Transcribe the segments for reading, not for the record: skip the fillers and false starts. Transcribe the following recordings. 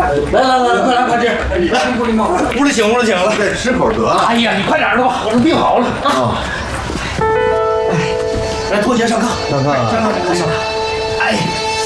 快来，快吃！来，屋里冒了，屋里请了， 再吃口得了。 哎呀，你快点的吧，我都病好了啊！来，脱鞋上炕， 上炕。 哎。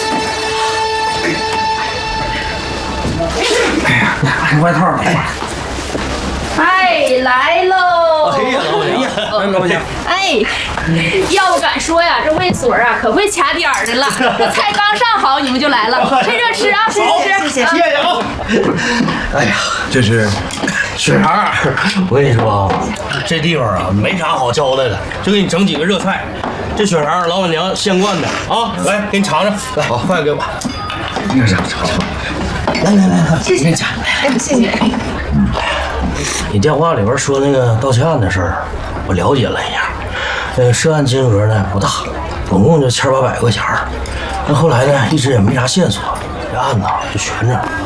哎呀，把外套拿。 哎，来喽！ 哎呀，老板娘， 哎，要不敢说呀，这魏所啊可会卡点儿的了。这菜刚上好，你们就来了，趁热吃啊！谢谢啊！哎呀， 这是雪肠，我跟你说啊，这地方啊没啥好交代的，就给你整几个热菜。这雪肠老板娘现灌的啊，来给你尝尝，来，好，饭给我。 那啥，尝。 来，谢谢， 谢谢。 你电话里边说那个盗窃案的事儿，我了解了一下。涉案金额呢不大，总共就1800块钱。那后来呢，一直也没啥线索，这案子就悬着了。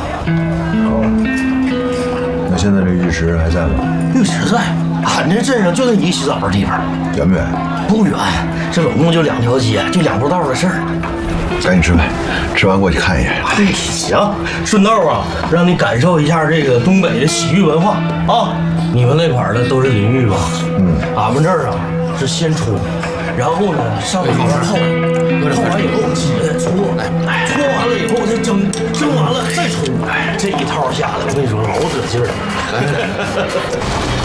那现在这玉石还在吗？ 玉石在，俺这镇上就那一个洗澡的地方。 远不远？ 不远，这总共就2条街，就2步道的事儿。 赶紧吃饭，吃完过去看一眼。 哎，行，顺道啊，让你感受一下这个东北的洗浴文化啊。你们那块儿的都是淋浴吧？俺们这儿啊是先冲，然后呢上面好好泡，泡完以后起来搓，搓完了以后再蒸，蒸完了再冲，这一套下来，我跟你说老得劲儿了。